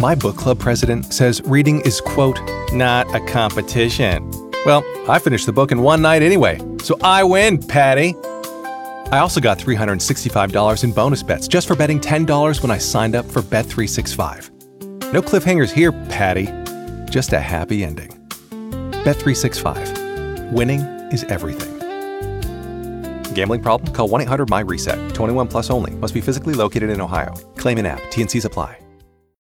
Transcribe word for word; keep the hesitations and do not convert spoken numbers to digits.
My book club president says reading is, quote, not a competition. Well, I finished the book in one night anyway, so I win, Patty. I also got three hundred sixty-five dollars in bonus bets just for betting ten dollars when I signed up for Bet three sixty-five. No cliffhangers here, Patty. Just a happy ending. Bet three sixty-five. Winning is everything. Gambling problem? Call one eight hundred M Y RESET. twenty-one plus only. Must be physically located in Ohio. Claim in app. T and Cs apply.